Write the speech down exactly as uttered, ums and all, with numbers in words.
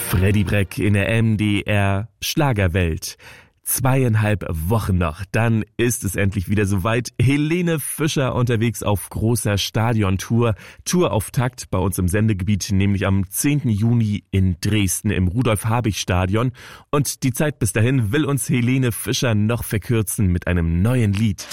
Freddy Breck in der M D R Schlagerwelt. Zweieinhalb Wochen noch, dann ist es endlich wieder soweit. Helene Fischer unterwegs auf großer Stadiontour. Tourauftakt bei uns im Sendegebiet, nämlich am zehnten Juni in Dresden im Rudolf-Habich-Stadion. Und die Zeit bis dahin will uns Helene Fischer noch verkürzen mit einem neuen Lied.